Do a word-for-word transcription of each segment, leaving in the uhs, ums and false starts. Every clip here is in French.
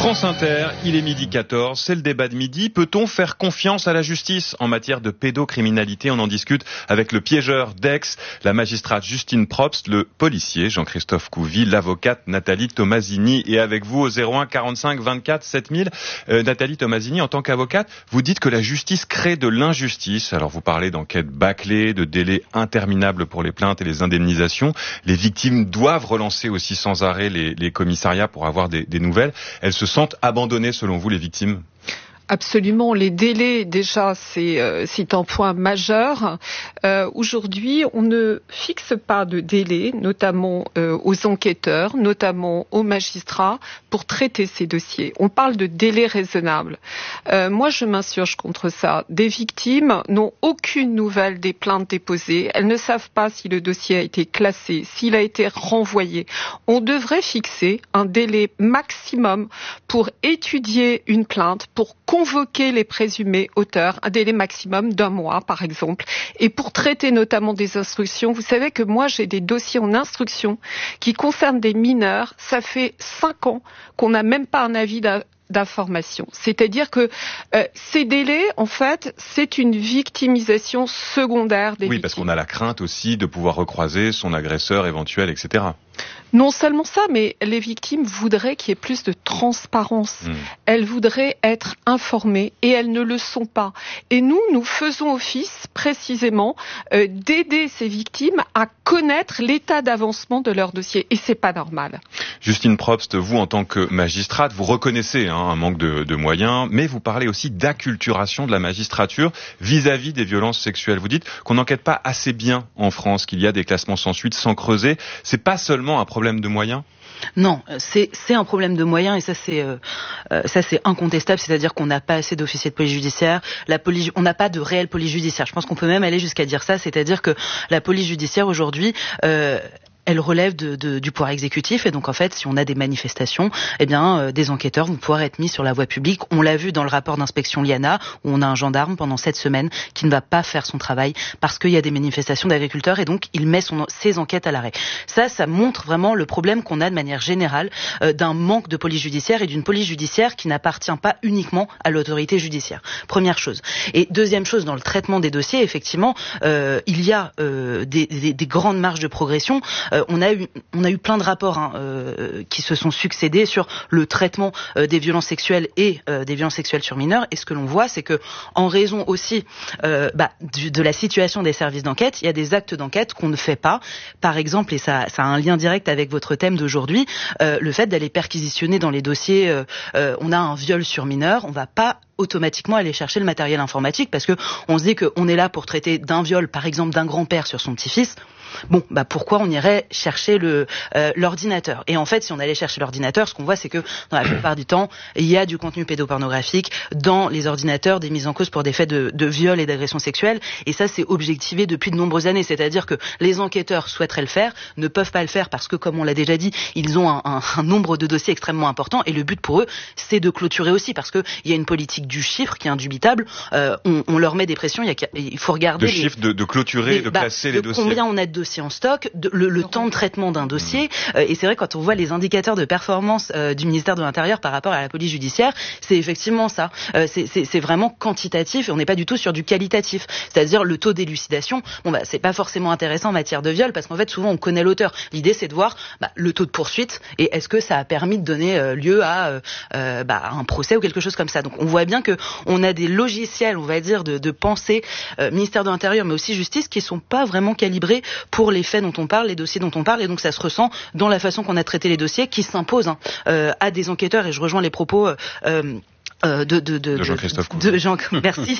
France Inter, il est midi quatorze, c'est le débat de midi. Peut-on faire confiance à la justice en matière de pédocriminalité? On en discute avec le piégeur d'Aix, la magistrate Justine Probst, le policier Jean-Christophe Couvi, l'avocate Nathalie Tomasini. Et avec vous au zéro un quarante-cinq vingt-quatre sept mille, euh, Nathalie Tomasini, en tant qu'avocate, vous dites que la justice crée de l'injustice. Alors vous parlez d'enquêtes bâclées, de délais interminables pour les plaintes et les indemnisations. Les victimes doivent relancer aussi sans arrêt les, les commissariats pour avoir des, des nouvelles. Elles se sentent abandonnées, selon vous, les victimes? Absolument. Les délais, déjà, c'est, euh, c'est un point majeur. Euh, aujourd'hui, on ne fixe pas de délai, notamment euh, aux enquêteurs, notamment aux magistrats, pour traiter ces dossiers. On parle de délai raisonnable. Euh, moi, je m'insurge contre ça. Des victimes n'ont aucune nouvelle des plaintes déposées. Elles ne savent pas si le dossier a été classé, s'il a été renvoyé. On devrait fixer un délai maximum pour étudier une plainte, pour convoquer les présumés auteurs, un délai maximum d'un mois par exemple, et pour traiter notamment des instructions. Vous savez que moi j'ai des dossiers en instruction qui concernent des mineurs, ça fait cinq ans qu'on n'a même pas un avis d'information. C'est-à-dire que euh, ces délais, en fait, c'est une victimisation secondaire des victimes. Oui, parce qu'on a la crainte aussi de pouvoir recroiser son agresseur éventuel, et cetera. Non seulement ça, mais les victimes voudraient qu'il y ait plus de transparence. Mmh. Elles voudraient être informées et elles ne le sont pas. Et nous, nous faisons office précisément euh, d'aider ces victimes à connaître l'état d'avancement de leur dossier. Et c'est pas normal. Justine Probst, vous en tant que magistrate, vous reconnaissez hein, un manque de, de moyens, mais vous parlez aussi d'acculturation de la magistrature vis-à-vis des violences sexuelles. Vous dites qu'on n'enquête pas assez bien en France, qu'il y a des classements sans suite, sans creuser. C'est pas seulement un problème de moyens? Non, c'est c'est un problème de moyens et ça c'est euh, ça c'est incontestable, c'est-à-dire qu'on n'a pas assez d'officiers de police judiciaire, la police, on n'a pas de réelle police judiciaire. Je pense qu'on peut même aller jusqu'à dire ça, c'est-à-dire que la police judiciaire aujourd'hui euh, elle relève de, de, du pouvoir exécutif et donc en fait si on a des manifestations, eh bien euh, des enquêteurs vont pouvoir être mis sur la voie publique. On l'a vu dans le rapport d'inspection Liana où on a un gendarme pendant sept semaines qui ne va pas faire son travail parce qu'il y a des manifestations d'agriculteurs et donc il met son, ses enquêtes à l'arrêt. Ça, ça montre vraiment le problème qu'on a de manière générale euh, d'un manque de police judiciaire et d'une police judiciaire qui n'appartient pas uniquement à l'autorité judiciaire. Première chose. Et deuxième chose, dans le traitement des dossiers, effectivement, euh, il y a euh, des, des, des grandes marges de progression. Euh, on a eu, on a eu plein de rapports hein, euh, qui se sont succédés sur le traitement euh, des violences sexuelles et euh, des violences sexuelles sur mineurs. Et ce que l'on voit, c'est que, en raison aussi euh, bah, du, de la situation des services d'enquête, il y a des actes d'enquête qu'on ne fait pas. Par exemple, et ça, ça a un lien direct avec votre thème d'aujourd'hui, euh, le fait d'aller perquisitionner dans les dossiers. Euh, euh, on a un viol sur mineur, on va pas automatiquement aller chercher le matériel informatique parce que on se dit qu'on est là pour traiter d'un viol, par exemple d'un grand-père sur son petit-fils. Bon, bah pourquoi on irait chercher le euh, l'ordinateur? Et en fait, si on allait chercher l'ordinateur, ce qu'on voit, c'est que dans la plupart du temps, il y a du contenu pédopornographique dans les ordinateurs, des mises en cause pour des faits de, de viol et d'agression sexuelle. Et ça, c'est objectivé depuis de nombreuses années. C'est-à-dire que les enquêteurs souhaiteraient le faire, ne peuvent pas le faire parce que, comme on l'a déjà dit, ils ont un, un, un nombre de dossiers extrêmement important. Et le but pour eux, c'est de clôturer aussi parce que il y a une politique du chiffre qui est indubitable. Euh, on, on leur met des pressions. Il, y a, il faut regarder de les, chiffres, de, de clôturer, les, de bah, classer de les dossiers. Combien on a de dossiers en stock, de, le, le temps de traitement d'un dossier. Euh, et c'est vrai, quand on voit les indicateurs de performance euh, du ministère de l'Intérieur par rapport à la police judiciaire, c'est effectivement ça. Euh, c'est, c'est, c'est vraiment quantitatif et on n'est pas du tout sur du qualitatif. C'est-à-dire le taux d'élucidation. Bon, bah, c'est pas forcément intéressant en matière de viol parce qu'en fait, souvent, on connaît l'auteur. L'idée, c'est de voir bah, le taux de poursuite et est-ce que ça a permis de donner euh, lieu à euh, euh, bah, un procès ou quelque chose comme ça. Donc, on voit bien que on a des logiciels, on va dire, de, de pensée, euh, ministère de l'Intérieur, mais aussi justice, qui sont pas vraiment calibrés pour les faits dont on parle, les dossiers dont on parle, et donc ça se ressent dans la façon qu'on a traité les dossiers qui s'imposent hein, euh, à des enquêteurs, et je rejoins les propos euh, Euh, de, de, de, de Jean-Christophe de, de Jean, merci,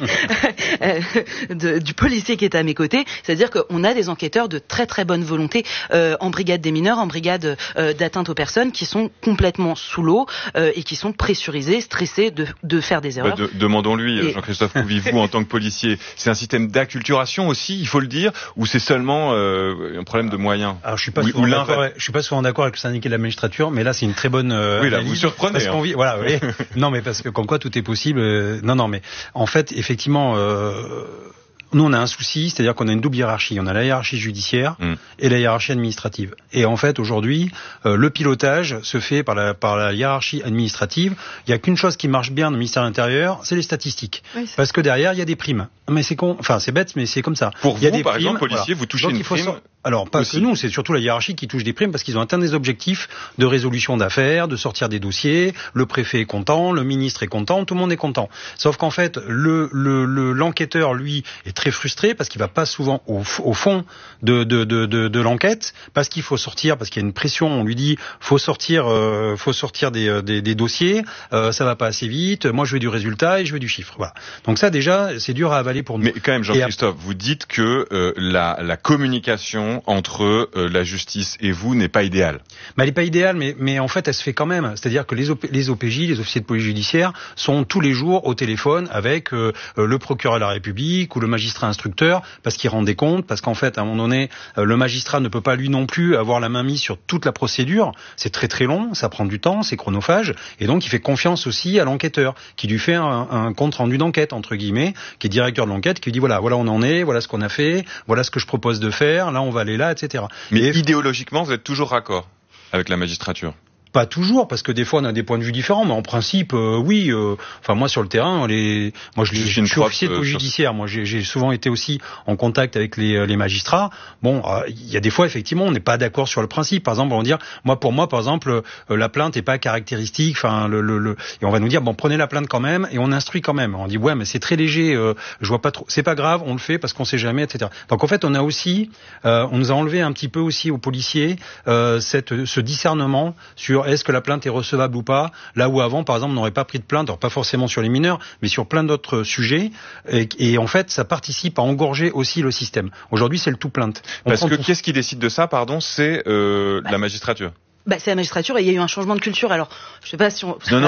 de, du policier qui est à mes côtés. C'est-à-dire qu'on a des enquêteurs de très très bonne volonté euh, en brigade des mineurs, en brigade euh, d'atteinte aux personnes, qui sont complètement sous l'eau euh, et qui sont pressurisés, stressés de, de faire des erreurs. Bah de, demandons-lui, et... Jean-Christophe Couvi, vous en tant que policier, c'est un système d'acculturation aussi, il faut le dire, ou c'est seulement euh, un problème de moyens? Alors je suis pas ou, souvent ou d'accord, je suis pas souvent d'accord avec le syndicat de la magistrature, mais là c'est une très bonne. Euh, oui, là analyse, vous surprenez. parce hein. qu'on vit, voilà, oui. Non, mais parce que comme quoi tout est possible. Euh, non, non, mais en fait, effectivement, euh, nous, on a un souci, c'est-à-dire qu'on a une double hiérarchie. On a la hiérarchie judiciaire mmh. et la hiérarchie administrative. Et en fait, aujourd'hui, euh, le pilotage se fait par la, par la hiérarchie administrative. Il n'y a qu'une chose qui marche bien dans le ministère de l'Intérieur, c'est les statistiques. Oui, c'est... Parce que derrière, il y a des primes. Mais c'est con, enfin, c'est bête, mais c'est comme ça. Pour il y a vous, des par primes, exemple, policier, voilà. vous touchez Donc, une prime. So- Alors, pas aussi. Que nous, c'est surtout la hiérarchie qui touche des primes parce qu'ils ont atteint des objectifs de résolution d'affaires, de sortir des dossiers. Le préfet est content, le ministre est content, tout le monde est content. Sauf qu'en fait, le, le, le l'enquêteur, lui, est très frustré parce qu'il va pas souvent au, au fond de, de, de, de, de l'enquête, parce qu'il faut sortir, parce qu'il y a une pression. On lui dit, faut sortir, euh, faut sortir des, des, des dossiers. Euh, ça va pas assez vite. Moi, je veux du résultat et je veux du chiffre. Voilà. Donc ça, déjà, c'est dur à avaler pour nous. Mais quand même, Jean-Christophe, à... vous dites que euh, la, la communication entre euh, la justice et vous n'est pas idéale. Bah, elle n'est pas idéale, mais, mais en fait, elle se fait quand même. C'est-à-dire que les, O P, les O P J, les officiers de police judiciaire, sont tous les jours au téléphone avec euh, le procureur de la République ou le magistrat instructeur, parce qu'ils rendent des comptes, parce qu'en fait, à un moment donné, euh, le magistrat ne peut pas lui non plus avoir la main mise sur toute la procédure. C'est très très long, ça prend du temps, c'est chronophage, et donc il fait confiance aussi à l'enquêteur, qui lui fait un, un compte rendu d'enquête, entre guillemets, qui est directeur de l'enquête, qui lui dit voilà, voilà où on en est, voilà ce qu'on a fait, voilà ce que je propose de faire, là on va aller là, et cetera. Mais et... idéologiquement, vous êtes toujours raccord avec la magistrature? Pas toujours, parce que des fois on a des points de vue différents, mais en principe, euh, oui. Euh, enfin moi sur le terrain, les, moi je, je, je suis officier de police euh, judiciaire. Moi j'ai, j'ai souvent été aussi en contact avec les, les magistrats. Bon, il euh, y a des fois effectivement on n'est pas d'accord sur le principe. Par exemple, on va dire, moi pour moi par exemple, euh, la plainte est pas caractéristique. Enfin le, le, le, et on va nous dire bon prenez la plainte quand même et on instruit quand même. On dit ouais mais c'est très léger, euh, je vois pas trop. C'est pas grave, on le fait parce qu'on sait jamais, et cetera. Donc en fait on a aussi, euh, on nous a enlevé un petit peu aussi aux policiers euh, cette, ce discernement sur est-ce que la plainte est recevable ou pas, là où avant, par exemple, on n'aurait pas pris de plainte, alors pas forcément sur les mineurs, mais sur plein d'autres sujets, et, et en fait, ça participe à engorger aussi le système. Aujourd'hui, c'est le tout plainte. On Parce que tout... qu'est-ce qui décide de ça, pardon, c'est euh, bah, la magistrature. Bah, c'est la magistrature et il y a eu un changement de culture. Alors, je sais pas si on... Non, non,